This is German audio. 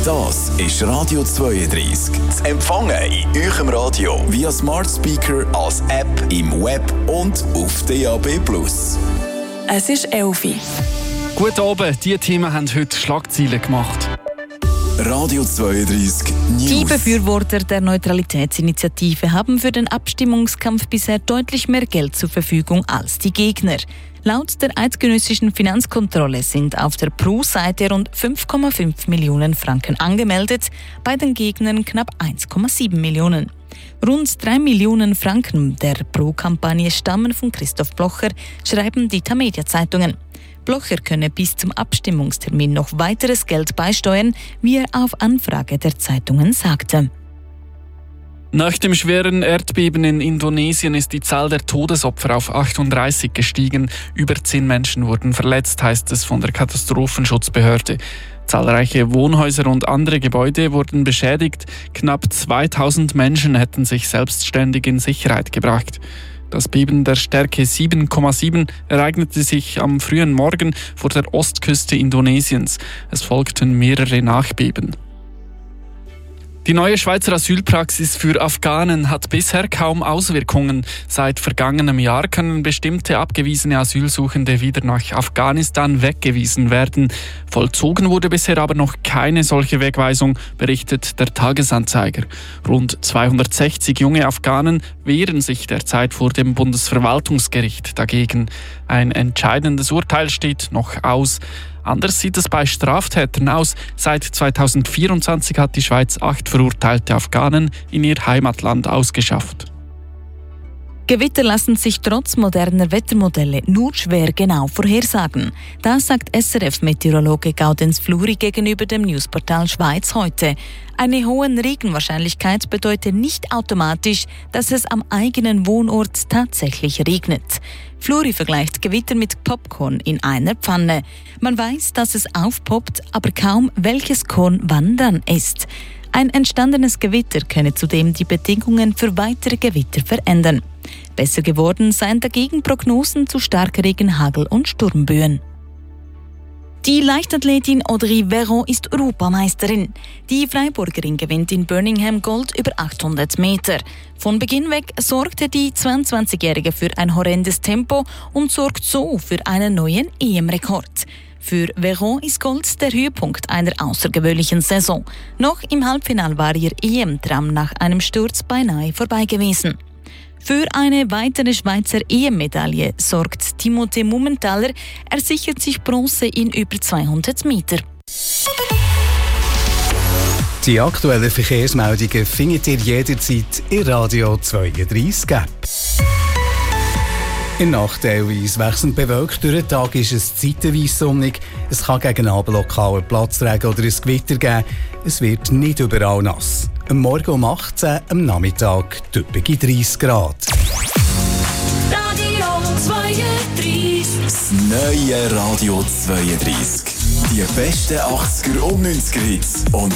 Das ist Radio 32. Zu empfangen in eurem Radio via Smart Speaker, als App, im Web und auf DAB+. Es ist 11 Uhr. Guten Abend, diese Themen haben heute Schlagzeilen gemacht. Radio 32 News. Die Befürworter der Neutralitätsinitiative haben für den Abstimmungskampf bisher deutlich mehr Geld zur Verfügung als die Gegner. Laut der eidgenössischen Finanzkontrolle sind auf der Pro-Seite rund 5,5 Millionen Franken angemeldet, bei den Gegnern knapp 1,7 Millionen. Rund 3 Millionen Franken der Pro-Kampagne stammen von Christoph Blocher, schreiben die Tamedia-Zeitungen. Blocher könne bis zum Abstimmungstermin noch weiteres Geld beisteuern, wie er auf Anfrage der Zeitungen sagte. Nach dem schweren Erdbeben in Indonesien ist die Zahl der Todesopfer auf 38 gestiegen. Über 10 Menschen wurden verletzt, heißt es von der Katastrophenschutzbehörde. Zahlreiche Wohnhäuser und andere Gebäude wurden beschädigt. Knapp 2000 Menschen hätten sich selbstständig in Sicherheit gebracht. Das Beben der Stärke 7,7 ereignete sich am frühen Morgen vor der Ostküste Indonesiens. Es folgten mehrere Nachbeben. Die neue Schweizer Asylpraxis für Afghanen hat bisher kaum Auswirkungen. Seit vergangenem Jahr können bestimmte abgewiesene Asylsuchende wieder nach Afghanistan weggewiesen werden. Vollzogen wurde bisher aber noch keine solche Wegweisung, berichtet der Tagesanzeiger. Rund 260 junge Afghanen wehren sich derzeit vor dem Bundesverwaltungsgericht dagegen. Ein entscheidendes Urteil steht noch aus. Anders sieht es bei Straftätern aus. Seit 2024 hat die Schweiz 8 verurteilte Afghanen in ihr Heimatland ausgeschafft. Gewitter lassen sich trotz moderner Wettermodelle nur schwer genau vorhersagen. Das sagt SRF-Meteorologe Gaudenz Fluri gegenüber dem Newsportal Schweiz heute. Eine hohe Regenwahrscheinlichkeit bedeutet nicht automatisch, dass es am eigenen Wohnort tatsächlich regnet. Fluri vergleicht Gewitter mit Popcorn in einer Pfanne. Man weiß, dass es aufpoppt, aber kaum welches Korn wann dran ist. Ein entstandenes Gewitter könne zudem die Bedingungen für weitere Gewitter verändern. Besser geworden seien dagegen Prognosen zu Starkregen, Hagel und Sturmböen. Die Leichtathletin Audrey Veron ist Europameisterin. Die Freiburgerin gewinnt in Birmingham Gold über 800 Meter. Von Beginn weg sorgte die 22-Jährige für ein horrendes Tempo und sorgt so für einen neuen EM-Rekord. Für Veron ist Gold der Höhepunkt einer außergewöhnlichen Saison. Noch im Halbfinale war ihr EM-Traum nach einem Sturz beinahe vorbei gewesen. Für eine weitere Schweizer EM-Medaille sorgt Timothée Mumenthaler. Er sichert sich Bronze in über 200 Meter. Die aktuellen Verkehrsmeldungen findet ihr jederzeit in Radio 32 App. In der Nacht teilweise wechselnd bewölkt, durch den Tag ist es zeitweise sonnig. Es kann gegen Abend lokal Platzregen oder ein Gewitter geben. Es wird nicht überall nass. Am Morgen um 18 am Nachmittag typische 30 Grad. Radio 32. Das neue Radio 32. Die besten 80er und 90er Hits und